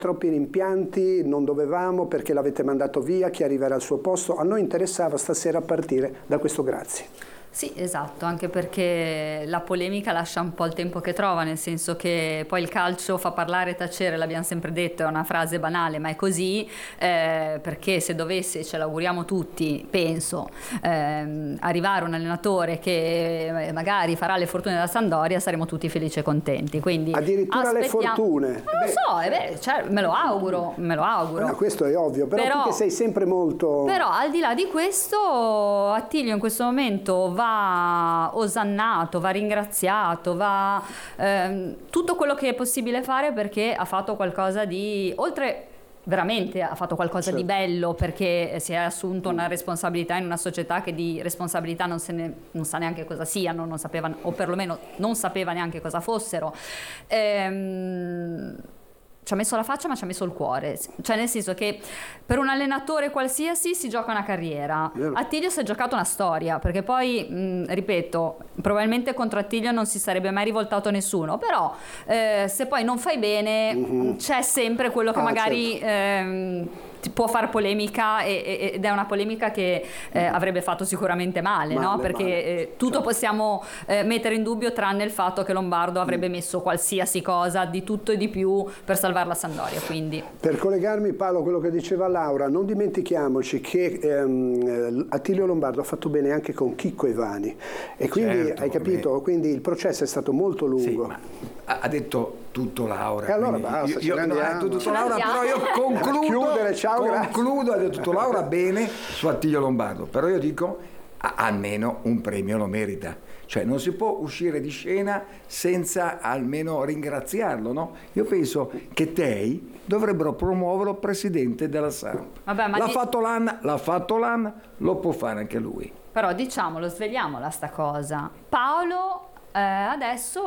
troppi rimpianti, non dovevamo perché l'avete mandato via, chi arriverà al suo posto. A noi interessava stasera partire da questo grazie. Sì, esatto, anche perché la polemica lascia un po' il tempo che trova, nel senso che poi il calcio fa parlare e tacere, l'abbiamo sempre detto, è una frase banale, ma è così, perché se dovesse, ce l'auguriamo tutti, penso, arrivare un allenatore che magari farà le fortune della Sampdoria, saremo tutti felici e contenti. Quindi addirittura le fortune? Non lo so, cioè, me lo auguro. No, questo è ovvio, però tu che sei sempre molto... Però al di là di questo, Attilio in questo momento va osannato, va ringraziato, va tutto quello che è possibile fare, perché ha fatto qualcosa di, oltre veramente ha fatto qualcosa di bello, perché si è assunto una responsabilità in una società che di responsabilità non sa neanche cosa siano, non sapeva, o perlomeno non sapeva neanche cosa fossero. Ci ha messo la faccia, ma ci ha messo il cuore, cioè nel senso che per un allenatore qualsiasi si gioca una carriera. Attilio si è giocato una storia, perché poi ripeto, probabilmente contro Attilio non si sarebbe mai rivoltato nessuno, però se poi non fai bene c'è sempre quello che magari certo, ti può far polemica, ed è una polemica che avrebbe fatto sicuramente male, no? Perché tutto certo, possiamo mettere in dubbio, tranne il fatto che Lombardo avrebbe messo qualsiasi cosa, di tutto e di più, per salvare la Sampdoria. Quindi, per collegarmi, Paolo, a quello che diceva Laura, non dimentichiamoci che Attilio Lombardo ha fatto bene anche con Chicco Ivani, e quindi certo, hai capito, quindi il processo è stato molto lungo. Sì, ma ha detto tutto Laura, e allora basta, ha detto tutto Laura, però io concludo, ha detto tutto Laura bene su Attilio Lombardo, però io dico almeno un premio lo merita, cioè non si può uscire di scena senza almeno ringraziarlo, no? Io penso che Tei dovrebbero promuoverlo presidente della Samp. L'ha fatto l'AN, lo può fare anche lui. Però diciamolo, svegliamola sta cosa. Paolo adesso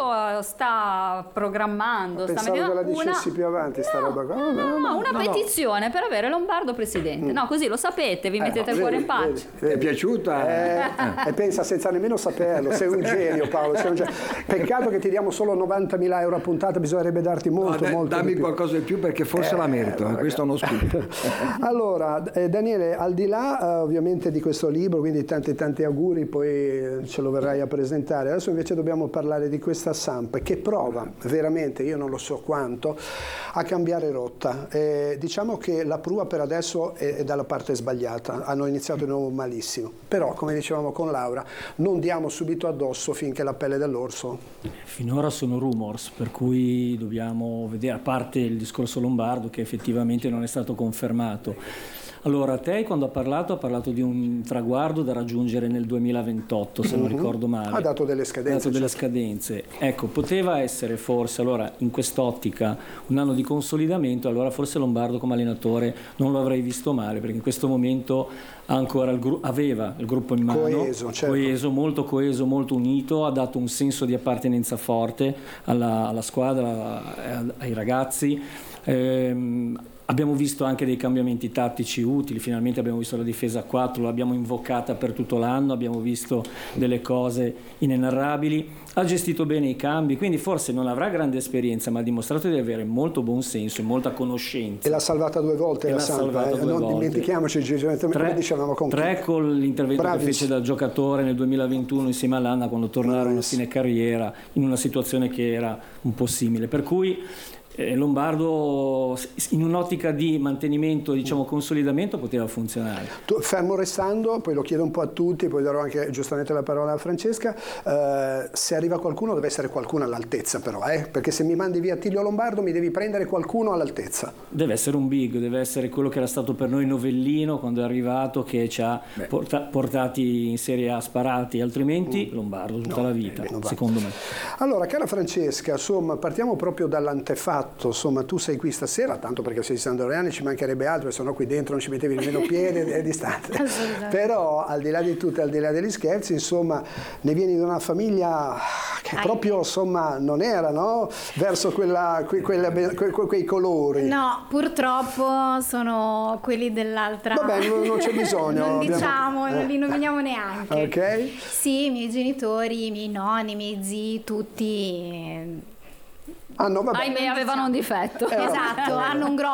sta programmando, sta mettendo che la dicessi più avanti sta roba qua. Una petizione per avere Lombardo presidente. No, così lo sapete, vi mettete il cuore in pace. È piaciuta? E pensa senza nemmeno saperlo, sei un genio, Paolo, sei un genio. Peccato che ti diamo solo 90.000 euro a puntata, bisognerebbe darti molto dammi di più. Qualcosa di più, perché forse la merito, questo è uno scoop. Allora, Daniele, al di là ovviamente di questo libro, quindi tanti auguri, poi ce lo verrai a presentare. Adesso invece dobbiamo parlare di questa Samp che prova veramente, io non lo so quanto, a cambiare rotta. Diciamo che la prua per adesso è dalla parte sbagliata, hanno iniziato di nuovo malissimo, però come dicevamo con Laura, non diamo subito addosso finché la pelle dell'orso. Finora sono rumors, per cui dobbiamo vedere, a parte il discorso Lombardo che effettivamente non è stato confermato. Allora, Tei quando ha parlato di un traguardo da raggiungere nel 2028, se non ricordo male. Ha dato delle scadenze. Ecco, poteva essere forse, allora, in quest'ottica, un anno di consolidamento, allora forse Lombardo come allenatore non lo avrei visto male, perché in questo momento aveva il gruppo in mano, coeso, molto unito, ha dato un senso di appartenenza forte alla squadra, ai ragazzi. Abbiamo visto anche dei cambiamenti tattici utili, finalmente abbiamo visto la difesa a 4, l'abbiamo invocata per tutto l'anno, abbiamo visto delle cose inenarrabili, ha gestito bene i cambi, quindi forse non avrà grande esperienza, ma ha dimostrato di avere molto buon senso e molta conoscenza. E l'ha salvata 2 volte la Samp, non dimentichiamoci, come dicevamo con 3 con l'intervento che fece da giocatore nel 2021 insieme all'Anna quando tornarono a fine carriera in una situazione che era un po' simile, per cui Lombardo in un'ottica di mantenimento, diciamo consolidamento, poteva funzionare. Fermo restando, poi lo chiedo un po' a tutti, poi darò anche giustamente la parola a Francesca, se arriva qualcuno deve essere qualcuno all'altezza però, perché se mi mandi via Attilio Lombardo mi devi prendere qualcuno all'altezza. Deve essere un big, deve essere quello che era stato per noi Novellino quando è arrivato, che ci ha portati in Serie A sparati, altrimenti Lombardo tutta la vita, secondo me. Allora, cara Francesca, insomma, partiamo proprio dall'antefatto. Insomma, tu sei qui stasera, tanto perché sei sampdoriani, ci mancherebbe altro, se no qui dentro non ci mettevi nemmeno piede, è distante. Però, al di là di tutto, al di là degli scherzi, insomma, ne vieni da una famiglia che proprio, insomma, non era, no? Verso quei colori. No, purtroppo sono quelli dell'altra. Vabbè, non c'è bisogno. Non diciamo, non li nominiamo neanche. Ok. Sì, i miei genitori, i miei nonni, i miei zii, tutti Ah, no, vabbè. Ahimè, avevano un difetto. Esatto, hanno un